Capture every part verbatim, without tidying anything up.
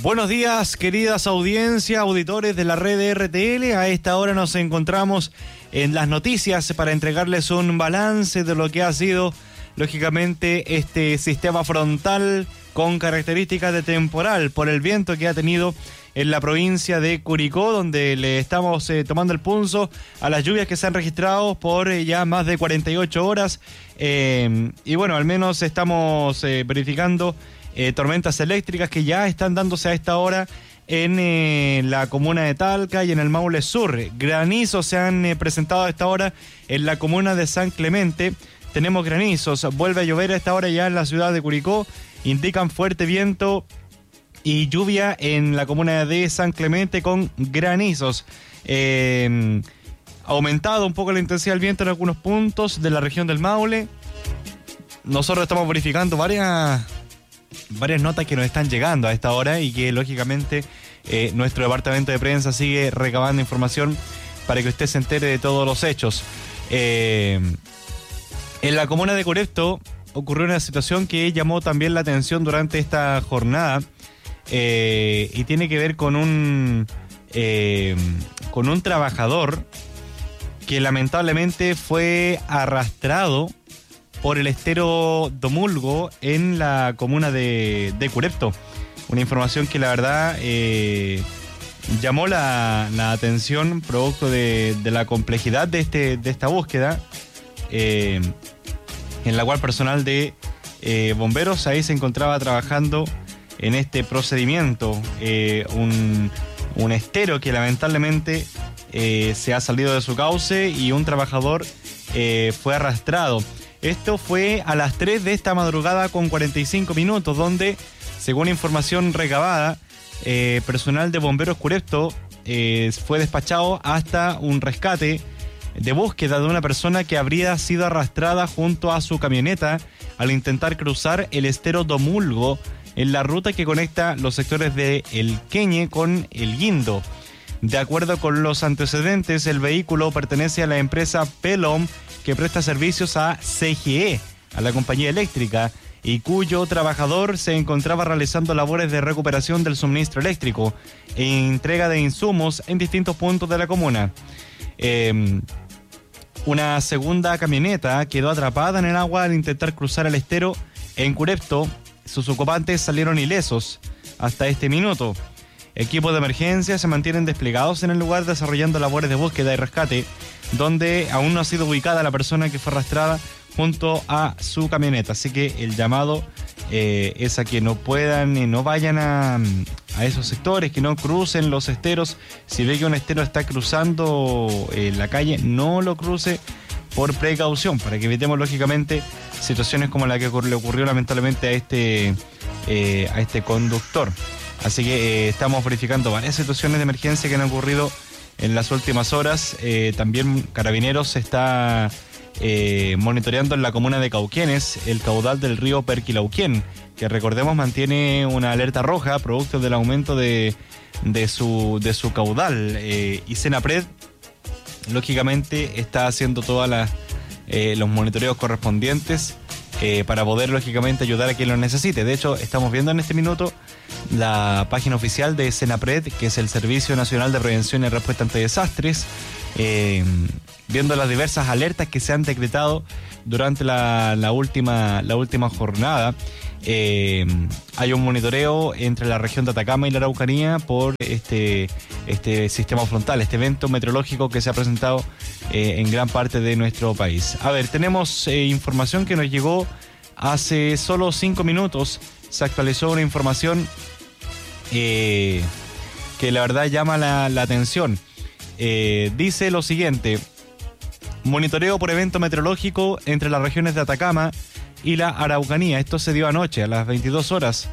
Buenos días, queridas audiencias, auditores de la red de R T L. A esta hora nos encontramos en las noticias para entregarles un balance de lo que ha sido, lógicamente, este sistema frontal con características de temporal por el viento que ha tenido en la provincia de Curicó, donde le estamos eh, tomando el pulso a las lluvias que se han registrado por eh, ya más de cuarenta y ocho horas. Eh, y bueno, al menos estamos eh, verificando Eh, tormentas eléctricas que ya están dándose a esta hora en eh, la comuna de Talca y en el Maule Sur. Granizos se han eh, presentado a esta hora en la comuna de San Clemente. Tenemos granizos, vuelve a llover a esta hora ya en la ciudad de Curicó. Indican fuerte viento y lluvia en la comuna de San Clemente con granizos. Eh, aumentado un poco la intensidad del viento en algunos puntos de la región del Maule. Nosotros estamos verificando varias... varias notas que nos están llegando a esta hora y que lógicamente eh, nuestro departamento de prensa sigue recabando información para que usted se entere de todos los hechos. Eh, en la comuna de Curepto ocurrió una situación que llamó también la atención durante esta jornada eh, y tiene que ver con un eh, con un trabajador que lamentablemente fue arrastrado por el estero Domulgo en la comuna de, de Curepto. Una información que la verdad eh, llamó la, la atención producto de, de la complejidad de, este, de esta búsqueda, eh, en la cual personal de eh, bomberos ahí se encontraba trabajando en este procedimiento. Eh, un, un estero que lamentablemente eh, se ha salido de su cauce y un trabajador eh, fue arrastrado. Esto fue a las tres de esta madrugada con cuarenta y cinco minutos, donde, según información recabada, eh, personal de Bomberos Curepto eh, fue despachado hasta un rescate de búsqueda de una persona que habría sido arrastrada junto a su camioneta al intentar cruzar el estero Domulgo en la ruta que conecta los sectores de El Queñe con El Guindo. De acuerdo con los antecedentes, el vehículo pertenece a la empresa Pelom, que presta servicios a C G E, a la compañía eléctrica, y cuyo trabajador se encontraba realizando labores de recuperación del suministro eléctrico e entrega de insumos en distintos puntos de la comuna. Eh, una segunda camioneta quedó atrapada en el agua al intentar cruzar el estero en Curepto. Sus ocupantes salieron ilesos hasta este minuto. Equipos de emergencia se mantienen desplegados en el lugar desarrollando labores de búsqueda y rescate, donde aún no ha sido ubicada la persona que fue arrastrada junto a su camioneta. Así que el llamado eh, es a que no puedan y no vayan a, a esos sectores, que no crucen los esteros. Si ve que un estero está cruzando eh, la calle, no lo cruce por precaución, para que evitemos lógicamente situaciones como la que le ocurrió lamentablemente a este, eh, a este conductor. Así que eh, estamos verificando varias situaciones de emergencia que han ocurrido en las últimas horas. Eh, también Carabineros está eh, monitoreando en la comuna de Cauquenes el caudal del río Perquilauquén, que recordemos mantiene una alerta roja producto del aumento de, de, su, de su caudal. Eh, y Senapred, lógicamente, está haciendo todos eh, los monitoreos correspondientes eh, para poder, lógicamente, ayudar a quien lo necesite. De hecho, estamos viendo en este minuto la página oficial de Senapred, que es el Servicio Nacional de Prevención y Respuesta ante Desastres, eh, viendo las diversas alertas que se han decretado durante la, la, última, la última jornada. Eh, hay un monitoreo entre la región de Atacama y la Araucanía por este, este sistema frontal, este evento meteorológico que se ha presentado eh, en gran parte de nuestro país. A ver, tenemos eh, información que nos llegó hace solo cinco minutos. Se actualizó una información eh, que la verdad llama la, la atención. Eh, dice lo siguiente: monitoreo por evento meteorológico entre las regiones de Atacama y la Araucanía. Esto se dio anoche a las veintidós horas.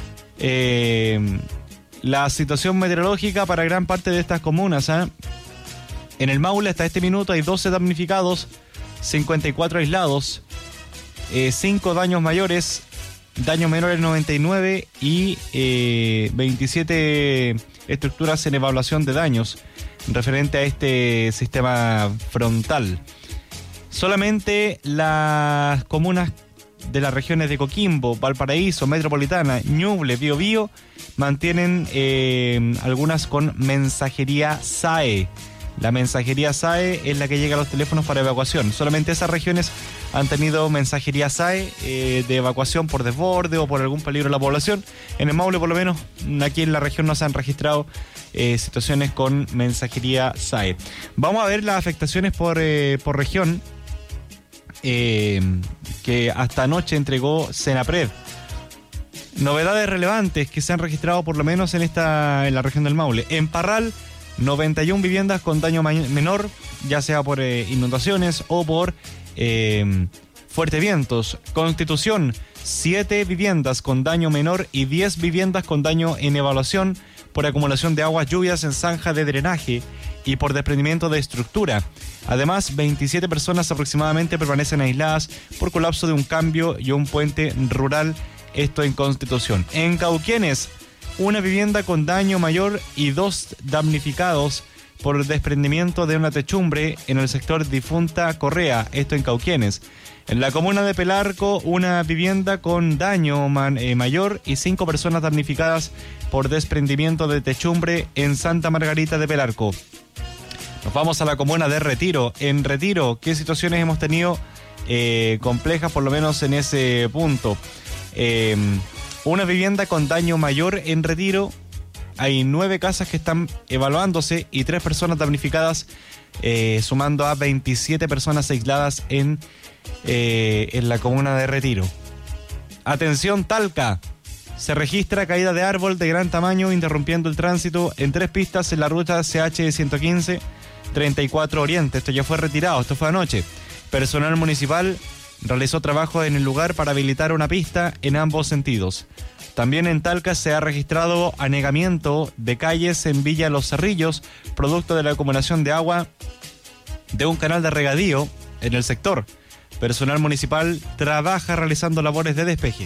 Eh, la situación meteorológica para gran parte de estas comunas, ¿eh? En el Maule hasta este minuto hay doce damnificados, cincuenta y cuatro aislados, eh, cinco daños mayores, daños menores noventa y nueve y eh, veintisiete estructuras en evaluación de daños referente a este sistema frontal. Solamente las comunas de las regiones de Coquimbo, Valparaíso, Metropolitana, Ñuble, Biobío mantienen eh, algunas con mensajería S A E. La mensajería S A E es la que llega a los teléfonos para evacuación. Solamente esas regiones han tenido mensajería S A E eh, de evacuación por desborde o por algún peligro a la población. En el Maule, por lo menos, aquí en la región no se han registrado eh, situaciones con mensajería S A E. Vamos a ver las afectaciones por, eh, por región eh, que hasta anoche entregó Senapred. Novedades relevantes que se han registrado por lo menos en, esta, en la región del Maule. En Parral, noventa y una viviendas con daño menor, ya sea por eh, inundaciones o por eh, fuertes vientos. Constitución, siete viviendas con daño menor y diez viviendas con daño en evaluación por acumulación de aguas lluvias en zanja de drenaje y por desprendimiento de estructura. Además, veintisiete personas aproximadamente permanecen aisladas por colapso de un cambio y un puente rural, esto en Constitución. En Cauquenes, una vivienda con daño mayor y dos damnificados por desprendimiento de una techumbre en el sector Difunta Correa, esto en Cauquenes. En la comuna de Pelarco, una vivienda con daño man, eh, mayor y cinco personas damnificadas por desprendimiento de techumbre en Santa Margarita de Pelarco. Nos vamos a la comuna de Retiro. En Retiro, ¿qué situaciones hemos tenido eh, complejas, por lo menos en ese punto? Eh, una vivienda con daño mayor en Retiro. Hay nueve casas que están evaluándose y tres personas damnificadas, eh, sumando a veintisiete personas aisladas en, eh, en la comuna de Retiro. Atención, Talca. Se registra caída de árbol de gran tamaño interrumpiendo el tránsito en tres pistas en la ruta C H ciento quince treinta y cuatro Oriente. Esto ya fue retirado, esto fue anoche. Personal municipal realizó trabajo en el lugar para habilitar una pista en ambos sentidos. También en Talca se ha registrado anegamiento de calles en Villa Los Cerrillos, producto de la acumulación de agua de un canal de regadío en el sector. Personal municipal trabaja realizando labores de despeje.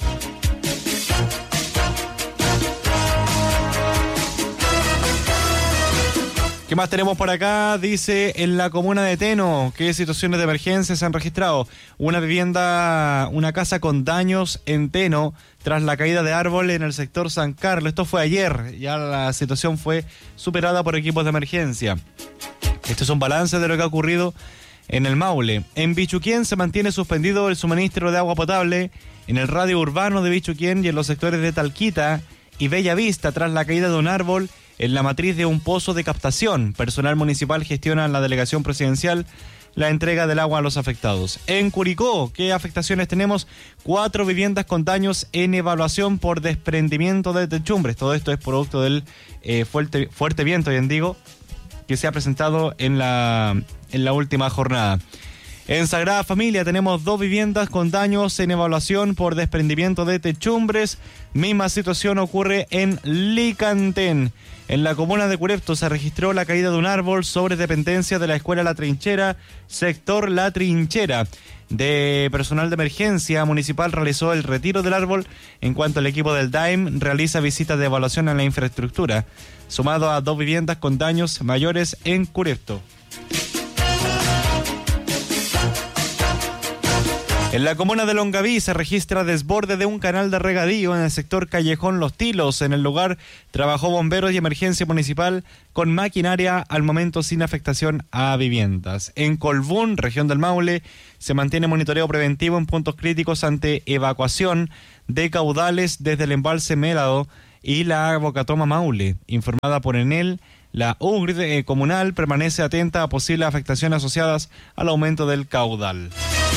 ¿Qué más tenemos por acá? Dice, en la comuna de Teno, ¿qué situaciones de emergencia se han registrado? Una vivienda, una casa con daños en Teno tras la caída de árbol en el sector San Carlos. Esto fue ayer, ya la situación fue superada por equipos de emergencia. Este es un balance de lo que ha ocurrido en el Maule. En Bichuquén se mantiene suspendido el suministro de agua potable en el radio urbano de Bichuquén y en los sectores de Talquita y Bella Vista tras la caída de un árbol en la matriz de un pozo de captación. Personal municipal gestiona en la delegación presidencial la entrega del agua a los afectados. En Curicó, ¿qué afectaciones tenemos? Cuatro viviendas con daños en evaluación por desprendimiento de techumbres. Todo esto es producto del eh, fuerte, fuerte viento, bien digo, que se ha presentado en la, en la última jornada. En Sagrada Familia tenemos dos viviendas con daños en evaluación por desprendimiento de techumbres. Misma situación ocurre en Licantén. En la comuna de Curepto se registró la caída de un árbol sobre dependencia de la escuela La Trinchera, sector La Trinchera. De personal de emergencia municipal realizó el retiro del árbol, en cuanto el equipo del D A I M realiza visitas de evaluación en la infraestructura, sumado a dos viviendas con daños mayores en Curepto. En la comuna de Longaví se registra desborde de un canal de regadío en el sector Callejón Los Tilos. En el lugar trabajó bomberos y emergencia municipal con maquinaria, al momento sin afectación a viviendas. En Colbún, región del Maule, se mantiene monitoreo preventivo en puntos críticos ante evacuación de caudales desde el embalse Mélado y la Bocatoma Maule. Informada por Enel, la U G R comunal permanece atenta a posibles afectaciones asociadas al aumento del caudal.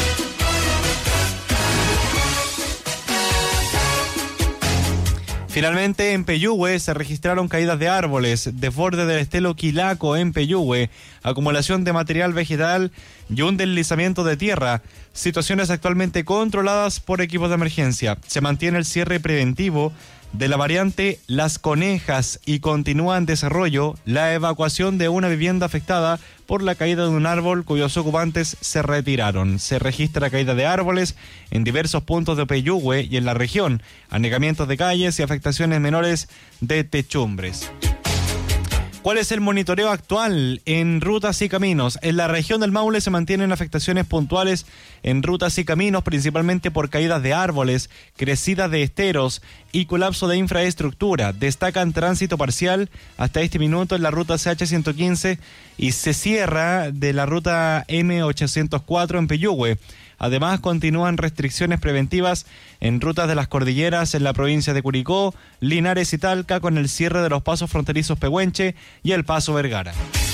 Finalmente, en Peyúgue se registraron caídas de árboles, desborde del estelo Quilaco en Peyúgue, acumulación de material vegetal y un deslizamiento de tierra. Situaciones actualmente controladas por equipos de emergencia. Se mantiene el cierre preventivo de la variante Las Conejas y continúa en desarrollo la evacuación de una vivienda afectada por la caída de un árbol cuyos ocupantes se retiraron. Se registra caída de árboles en diversos puntos de Peyúgue y en la región, anegamientos de calles y afectaciones menores de techumbres. ¿Cuál es el monitoreo actual en rutas y caminos? En la región del Maule se mantienen afectaciones puntuales en rutas y caminos, principalmente por caídas de árboles, crecidas de esteros y colapso de infraestructura. Destacan tránsito parcial hasta este minuto en la ruta C H ciento quince y se cierra de la ruta M ochocientos cuatro en Peyúgue. Además, continúan restricciones preventivas en rutas de las cordilleras en la provincia de Curicó, Linares y Talca, con el cierre de los pasos fronterizos Pehuenche y el paso Vergara.